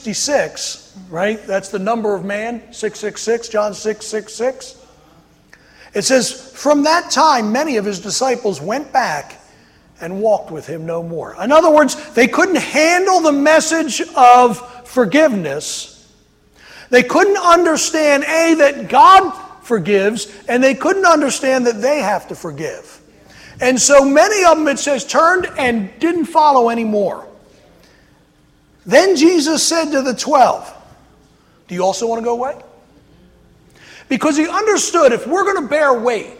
66, right? That's the number of man, 666, John 666. It says, from that time, many of his disciples went back and walked with him no more. In other words, they couldn't handle the message of forgiveness. They couldn't understand, A, that God forgives, and they couldn't understand that they have to forgive. And so many of them, it says, turned and didn't follow anymore. Then Jesus said to the 12, do you also want to go away? Because he understood if we're going to bear weight,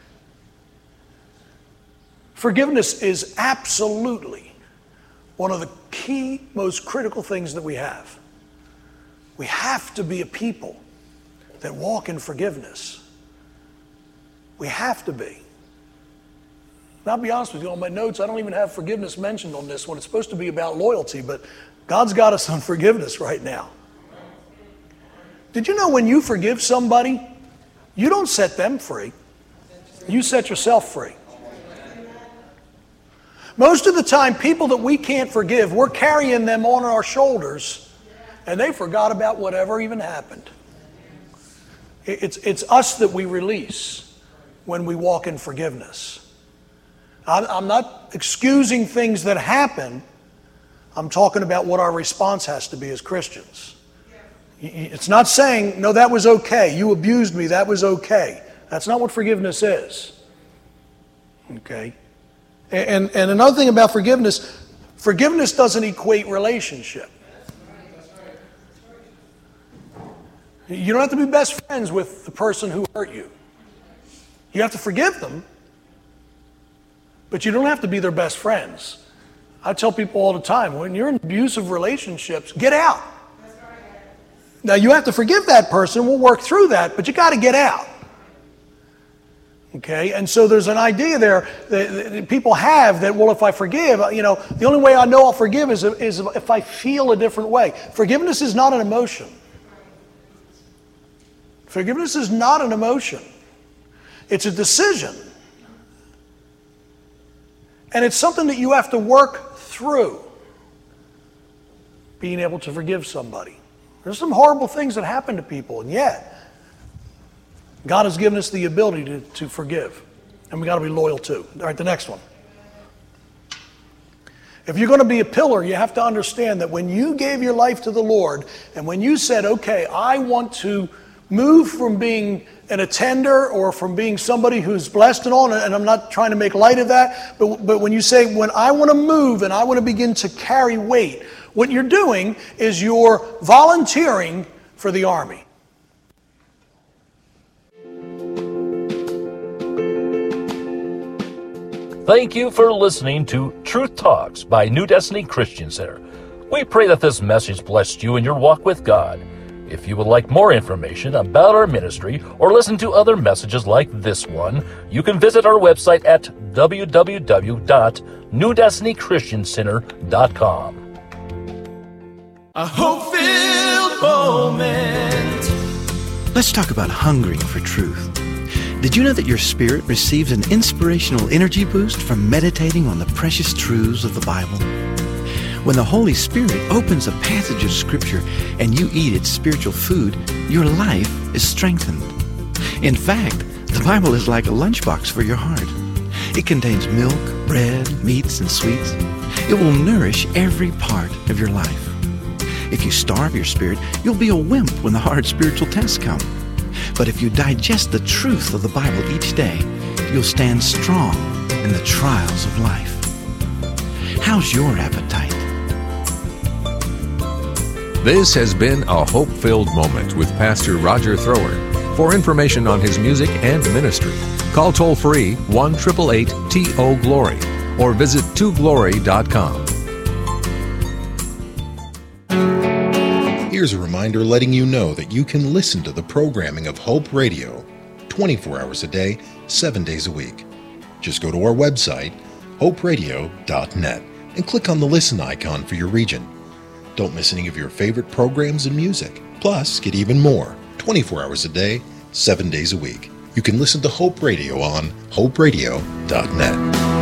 forgiveness is absolutely one of the key, most critical things that we have. We have to be a people that walk in forgiveness. We have to be. And I'll be honest with you, on my notes, I don't even have forgiveness mentioned on this one. It's supposed to be about loyalty, but God's got us on forgiveness right now. Did you know when you forgive somebody, you don't set them free. You set yourself free. Most of the time, people that we can't forgive, we're carrying them on our shoulders, and they forgot about whatever even happened. It's us that we release when we walk in forgiveness. I'm not excusing things that happen. I'm talking about what our response has to be as Christians. It's not saying, no, that was okay. You abused me. That was okay. That's not what forgiveness is. Okay? And another thing about forgiveness doesn't equate relationship. You don't have to be best friends with the person who hurt you. You have to forgive them, but you don't have to be their best friends. I tell people all the time, when you're in abusive relationships, get out. Now, you have to forgive that person. We'll work through that, but you got to get out. Okay? And so there's an idea there that people have that, well, if I forgive, the only way I know I'll forgive is if I feel a different way. Forgiveness is not an emotion. Forgiveness is not an emotion. It's a decision. And it's something that you have to work through, being able to forgive somebody. There's some horrible things that happen to people, and yet God has given us the ability to forgive. And we got to be loyal too. All right, the next one. If you're going to be a pillar, you have to understand that when you gave your life to the Lord, and when you said, okay, I want to move from being an attender or from being somebody who's blessed and all, and I'm not trying to make light of that, but when you say, when I want to move and I want to begin to carry weight, what you're doing is you're volunteering for the army. Thank you for listening to Truth Talks by New Destiny Christian Center. We pray that this message blessed you in your walk with God. If you would like more information about our ministry or listen to other messages like this one, you can visit our website at www.newdestinychristiancenter.com. A hope-filled moment. Let's talk about hungering for truth. Did you know that your spirit receives an inspirational energy boost from meditating on the precious truths of the Bible? When the Holy Spirit opens a passage of Scripture and you eat its spiritual food, your life is strengthened. In fact, the Bible is like a lunchbox for your heart. It contains milk, bread, meats, and sweets. It will nourish every part of your life. If you starve your spirit, you'll be a wimp when the hard spiritual tests come. But if you digest the truth of the Bible each day, you'll stand strong in the trials of life. How's your appetite? This has been a hope-filled moment with Pastor Roger Thrower. For information on his music and ministry, call toll-free 1-888-TO-GLORY or visit 2glory.com. Here's a reminder letting you know that you can listen to the programming of Hope Radio 24 hours a day, 7 days a week. Just go to our website, hoperadio.net, and click on the listen icon for your region. Don't miss any of your favorite programs and music. Plus, get even more 24 hours a day, 7 days a week. You can listen to Hope Radio on hoperadio.net.